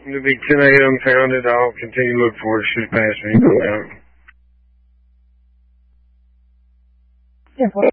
It'll be 10 a.m. founded. I'll continue to look for it. Shoot past me. Yeah,